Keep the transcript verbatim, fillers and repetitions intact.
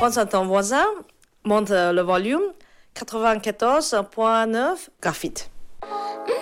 Pense à ton voisin, monte le volume. quatre-vingt-quatorze virgule neuf graphite.